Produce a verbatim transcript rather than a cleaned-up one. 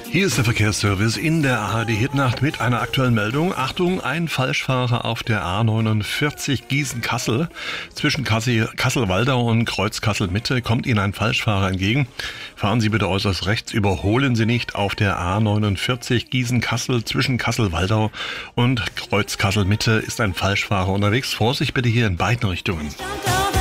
Hier ist der Verkehrsservice in der A R D Hitnacht mit einer aktuellen Meldung. Achtung, ein Falschfahrer auf der A neunundvierzig Gießen-Kassel. Zwischen Kassel, Kassel-Waldau und Kreuz-Kassel-Mitte kommt Ihnen ein Falschfahrer entgegen. Fahren Sie bitte äußerst rechts, überholen Sie nicht auf der A neunundvierzig Gießen-Kassel. Zwischen Kassel-Waldau und Kreuz-Kassel-Mitte ist ein Falschfahrer unterwegs. Vorsicht bitte hier in beiden Richtungen.